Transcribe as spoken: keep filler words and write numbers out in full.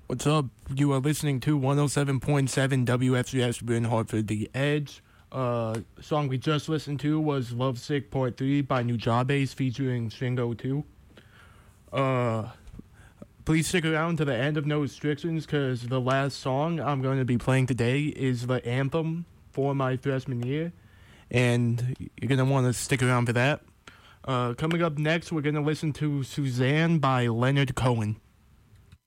What's up? You are listening to one oh seven point seven W F C S in Hartford, The Edge. Uh, song we just listened to was Lovesick Part three by Nujabes featuring Shingo two. Uh, please stick around to the end of No Restrictions because the last song I'm going to be playing today is the anthem for my freshman year, and you're going to want to stick around for that. Uh, coming up next, we're going to listen to Suzanne by Leonard Cohen.